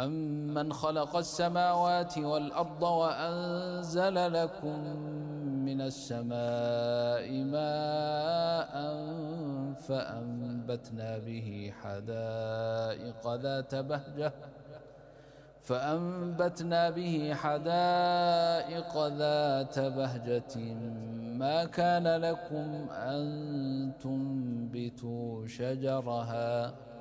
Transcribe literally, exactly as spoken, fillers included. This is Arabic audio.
أَمَّنْ خَلَقَ السَّمَاوَاتِ وَالْأَرْضَ وَأَنزَلَ لَكُم مِّنَ السَّمَاءِ مَاءً فَأَنبَتْنَا بِهِ حَدَائِقَ ذَاتَ بَهْجَةٍ فأنبتنا به حدائق ذات بهجة ما كان لكم أن تنبتوا شجرها